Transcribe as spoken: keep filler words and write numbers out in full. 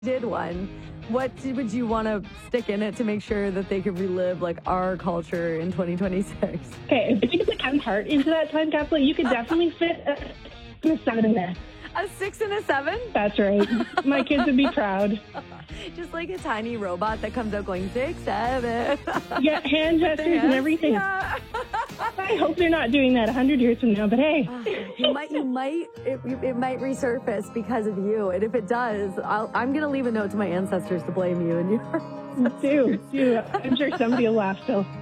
Did one, what would you want to stick in it to make sure that they could relive like our culture in twenty twenty-six? Okay, if you could put Kevin Hart into that time capsule, you could definitely fit a, a seven in there. A six and a seven? That's right. My kids would be proud. Just like a tiny robot that comes out going six, seven. Yeah, hand gestures and everything. Yeah. I hope they're not doing that a hundred years from now, but hey. Uh, you might, you might, it, it might resurface because of you. And if it does, I'll, I'm going to leave a note to my ancestors to blame you and your do, do. I'm sure somebody will laugh still.